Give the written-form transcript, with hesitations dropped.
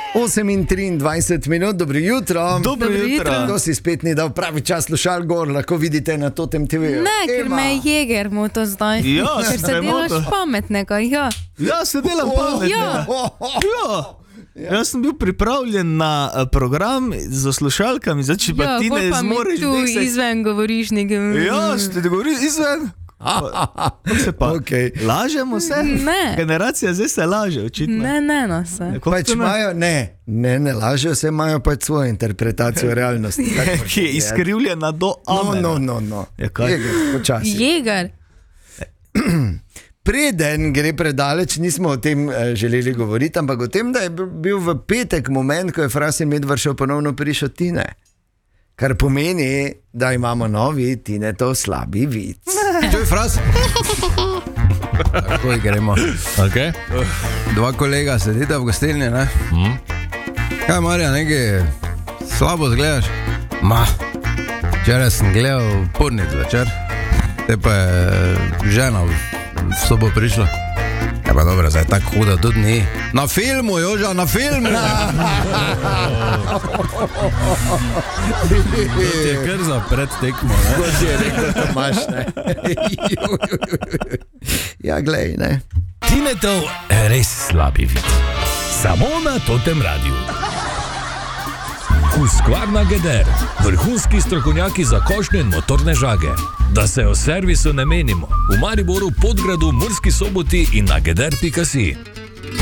8:23, dobro jutro. Dobro jutro. Kdo si spet ni dal pravi čas slušal gor, lahko vidite na Totem TV. Ne, ker me je Jeger moto zdaj. Ja, ker se delaš pametnega, ja. Ja, se delam pametnega. Ja. Jaz sem bil pripravljen na program za slušalkami, zdaj če pa ti ne zmoreš. Ja, tu izven govoriš nekaj. Ja, ste ti govorili izven? Se pa lažemo se? Ne. Generacija zdaj se laže, očitno. Ne, no se. Pač imajo, ne lažejo se, imajo pač svojo interpretacijo realnosti. Ki je izkrivljena do amena. No. Jeger, počasi. Jeger. Preden gre predaleč, nismo o tem želeli govoriti, ampak o tem, da je bil v petek moment, ko je Fras in Medvržel ponovno prišel Tine. Kar pomeni, da imamo novi Tinetov slabi vic. To je Fras. Takoj gremo. Okay. Dva kolega sedita v gostilni, ne? Kaj, Marja, nekaj slabo zgledaš? Včeraj sem gledal Pornic večer, te pa je žena v sobo prišla. Ja pa dobro, zdaj tako huda tudi ni. Na filmu, Joža, na filmu! To ti je kar za predtekmo, ne? To ti je rekel Tomaš, ne? Ja, glej, ne? Tinetov res slabi vid. Samo na Totem radiju. Husqvarna Geder, vrhunski strokovnjaki za košnje in motorne žage. Da se o servisu ne menimo. V Mariboru, Podgradu, Murski Soboti in na geder.si.